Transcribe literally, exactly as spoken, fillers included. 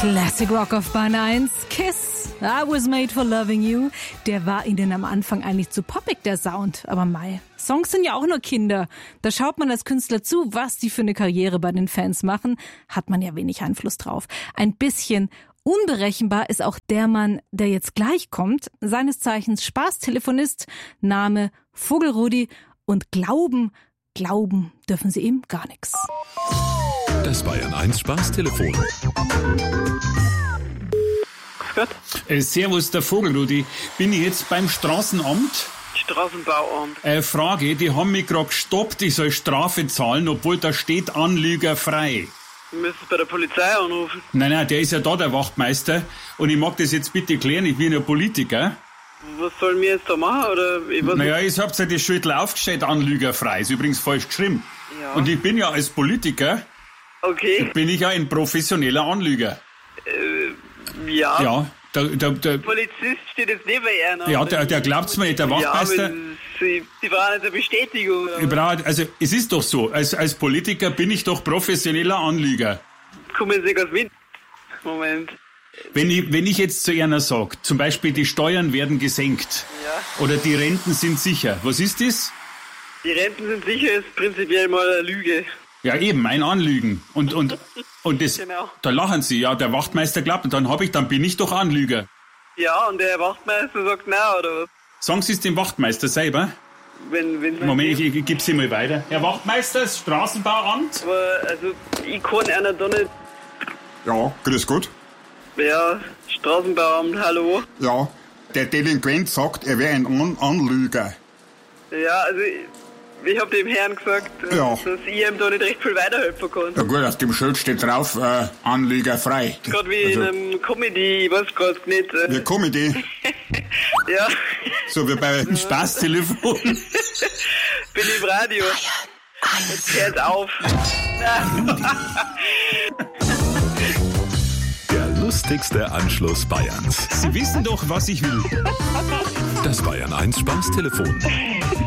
Classic Rock auf Bahn eins. Kiss, I was made for loving you. Der war ihnen am Anfang eigentlich zu poppig, der Sound. Aber mei, Songs sind ja auch nur Kinder. Da schaut man als Künstler zu, was die für eine Karriere bei den Fans machen. Hat man ja wenig Einfluss drauf. Ein bisschen unberechenbar ist auch der Mann, der jetzt gleich kommt. Seines Zeichens Spaßtelefonist, Name Vogelrudi. Und glauben, glauben dürfen sie ihm gar nichts. Das Bayern eins Spaßtelefon. Äh, servus, der Vogelrudi. Bin ich jetzt beim Straßenamt? Straßenbauamt. Äh, Frage, die haben mich gerade gestoppt, ich soll Strafe zahlen, obwohl da steht Anlüger frei. Du müsstest bei der Polizei anrufen. Nein, nein, der ist ja da, der Wachtmeister. Und ich mag das jetzt bitte klären, ich bin ja Politiker. Was sollen wir jetzt da machen? Oder ich weiß Naja, nicht. ich hab's ja das Schüttel aufgestellt, Anlüger frei. Ist übrigens falsch geschrieben. Ja. Und ich bin ja als Politiker, Okay. bin ich ja ein professioneller Anlüger. Äh, ja. Ja, der, der, der, Polizist steht jetzt neben einer. ja, der, der glaubt's mir nicht, der Wachtmeister. Ja, aber sie, sie brauchen jetzt eine Bestätigung. Ich brauch, also, es ist doch so, als, als Politiker bin ich doch professioneller Anlüger. Kommen Sie ganz mit. Moment. Wenn ich, wenn ich jetzt zu einer sage, zum Beispiel die Steuern werden gesenkt Ja. oder die Renten sind sicher, was ist das? Die Renten sind sicher, ist prinzipiell mal eine Lüge. Ja eben, ein Anlügen. Und, und, und das, Genau. da lachen sie, ja, der Wachtmeister glaubt, und dann hab ich, dann bin ich doch Anlüger. Ja, und der Wachtmeister sagt nein, oder was? Sagen Sie es dem Wachtmeister selber? Wenn, wenn Moment, ich, ich gebe Sie mal weiter. Herr Wachtmeister, das Straßenbauamt? Aber, also, ich kann einer da nicht. Ja, grüß Gott. Ja, Straßenbauamt, hallo. Ja, der Delinquent sagt, er wäre ein An Anlüger. Ja, also, ich, ich hab dem Herrn gesagt, äh, Ja. dass ich ihm da nicht recht viel weiterhelfen kann. Ja gut, auf dem Schild steht drauf, äh, Anlüger frei. Gerade wie Also, in einem Comedy, ich weiß gerade nicht. Äh, wie Comedy, ja, so wie bei... Spaßtelefon. bin im Radio. Jetzt hört auf. Der lustigste Anschluss Bayerns. Sie wissen doch, was ich will. Das Bayern eins Spaßtelefon.